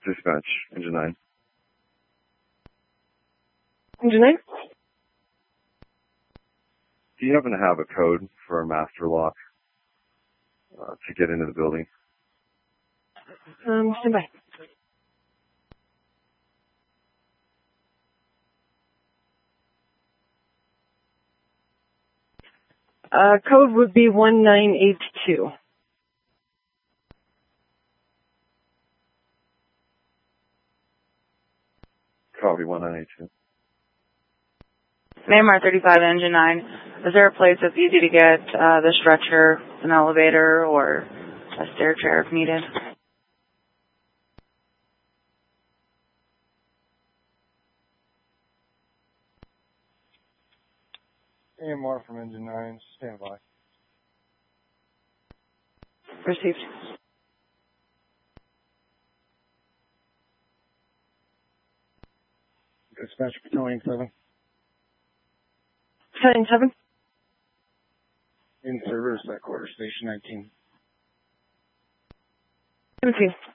Dispatch, Engine 9. Engine 9? Do you happen to have a code for a master lock to get into the building? Stand by. Code would be 1982. Copy, 1982. Maymar 35, Engine 9. Is there a place that's easy to get the stretcher, an elevator, or a stair chair if needed? AMR from Engine 9, stand by. Received. Dispatch Battalion 7. Battalion 7? In service at Quarter Station 19. Thank you.